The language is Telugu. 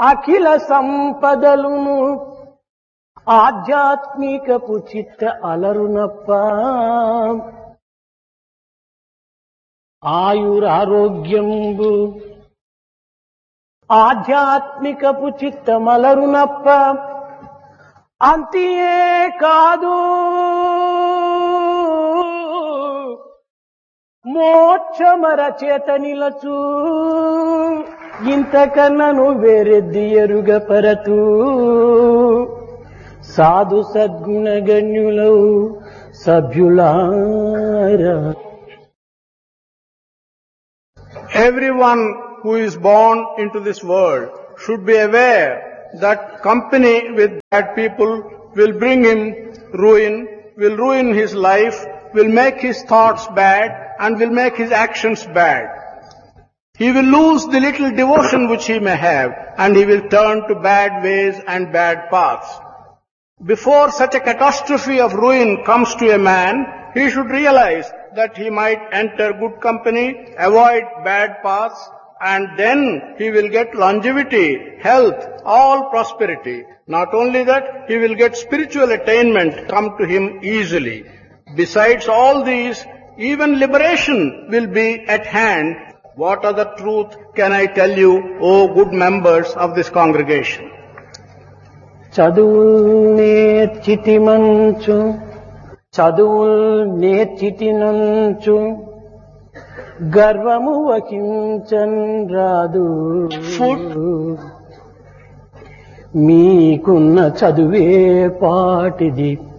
అఖిల సంపదలును ఆధ్యాత్మికపు చిత్త అలరునప్ప ఆయురారోగ్యంబు ఆధ్యాత్మికపు చిత్తమలరునప్ప అంతియే కాదు మోక్షమర చేత నిలచు ఇంతకన్నను వేరెద్ది ఎరుగ పరతు సాధు సద్గుణగణ్యులౌ సభ్యులారా. Everyone who is born into this world should be aware that company with bad people will bring him ruin, will ruin his life, will make his thoughts bad and will make his actions bad. He will lose the little devotion which he may have and he will turn to bad ways and bad paths. Before such a catastrophe of ruin comes to a man, he should realize that he might enter good company, avoid bad paths, and then he will get longevity, health, all prosperity. Not only that, he will get spiritual attainment come to him easily. Besides all these, even liberation will be at hand. What other truth can I tell you, O good members of this congregation? చదువుల్ నేర్చితిమంచు చదువుల్ నేర్చితినంచు గర్వము వహించన్ రాదు. మీకున్న చదువే పాటిది